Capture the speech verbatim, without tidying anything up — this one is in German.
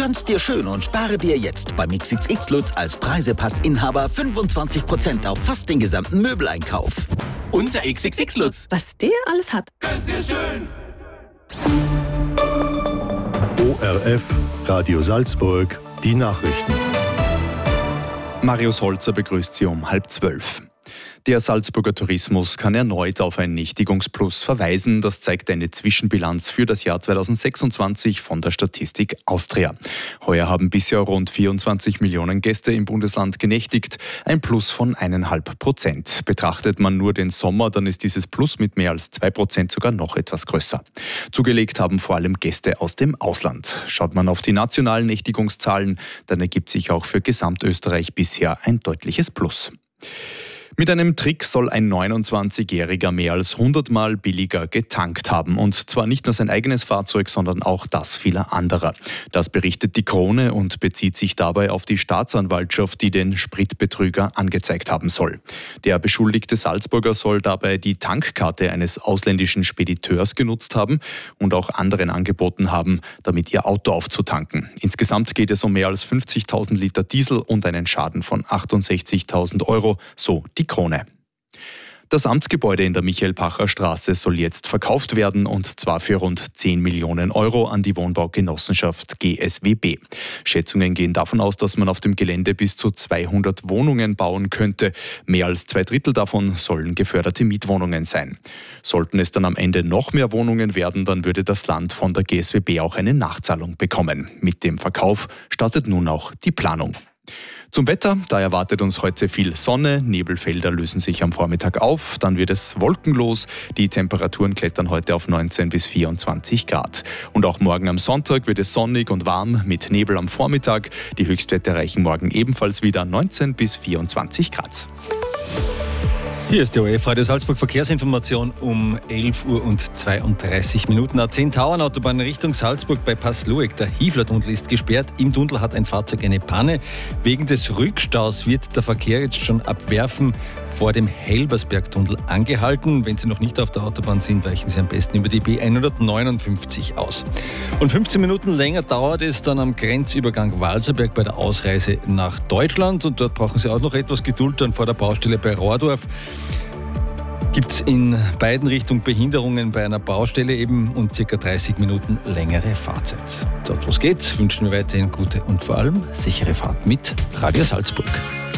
Gönn's dir schön und spare dir jetzt beim X X X Lutz als Preisepass-Inhaber fünfundzwanzig Prozent auf fast den gesamten Möbeleinkauf. Unser X X X Lutz. Was der alles hat. Gönn's dir schön. O R F, Radio Salzburg, die Nachrichten. Marius Holzer begrüßt Sie um halb zwölf. Der Salzburger Tourismus kann erneut auf ein Nächtigungsplus verweisen. Das zeigt eine Zwischenbilanz für das Jahr zweitausendsechsundzwanzig von der Statistik Austria. Heuer haben bisher rund vierundzwanzig Millionen Gäste im Bundesland genächtigt, ein Plus von eineinhalb Prozent. Betrachtet man nur den Sommer, dann ist dieses Plus mit mehr als zwei Prozent sogar noch etwas größer. Zugelegt haben vor allem Gäste aus dem Ausland. Schaut man auf die nationalen Nächtigungszahlen, dann ergibt sich auch für Gesamtösterreich bisher ein deutliches Plus. Mit einem Trick soll ein neunundzwanzigjähriger mehr als hundert Mal billiger getankt haben. Und zwar nicht nur sein eigenes Fahrzeug, sondern auch das vieler anderer. Das berichtet die Krone und bezieht sich dabei auf die Staatsanwaltschaft, die den Spritbetrüger angezeigt haben soll. Der beschuldigte Salzburger soll dabei die Tankkarte eines ausländischen Spediteurs genutzt haben und auch anderen angeboten haben, damit ihr Auto aufzutanken. Insgesamt geht es um mehr als fünfzigtausend Liter Diesel und einen Schaden von achtundsechzigtausend Euro, so die Krone. Das Amtsgebäude in der Michael-Pacher-Straße soll jetzt verkauft werden, und zwar für rund zehn Millionen Euro an die Wohnbaugenossenschaft G S W B. Schätzungen gehen davon aus, dass man auf dem Gelände bis zu zweihundert Wohnungen bauen könnte. Mehr als zwei Drittel davon sollen geförderte Mietwohnungen sein. Sollten es dann am Ende noch mehr Wohnungen werden, dann würde das Land von der G S W B auch eine Nachzahlung bekommen. Mit dem Verkauf startet nun auch die Planung. Zum Wetter, da erwartet uns heute viel Sonne, Nebelfelder lösen sich am Vormittag auf, dann wird es wolkenlos, die Temperaturen klettern heute auf neunzehn bis vierundzwanzig Grad. Und auch morgen am Sonntag wird es sonnig und warm mit Nebel am Vormittag, die Höchstwerte erreichen morgen ebenfalls wieder neunzehn bis vierundzwanzig Grad. Hier ist die O R F Radio Salzburg Verkehrsinformation um elf Uhr und zweiunddreißig Minuten. A zehn Tauernautobahn Richtung Salzburg bei Passlueck. Der Hiefler-Tunnel ist gesperrt. Im Tunnel hat ein Fahrzeug eine Panne. Wegen des Rückstaus wird der Verkehr jetzt schon ab Werfen vor dem Helbersberg-Tunnel angehalten. Wenn Sie noch nicht auf der Autobahn sind, weichen Sie am besten über die B hundertneunundfünfzig aus. Und fünfzehn Minuten länger dauert es dann am Grenzübergang Walserberg bei der Ausreise nach Deutschland. Und dort brauchen Sie auch noch etwas Geduld dann vor der Baustelle bei Rohrdorf. Gibt es in beiden Richtungen Behinderungen bei einer Baustelle eben und ca. dreißig Minuten längere Fahrzeit. Dort, wo es geht, wünschen wir weiterhin gute und vor allem sichere Fahrt mit Radio Salzburg.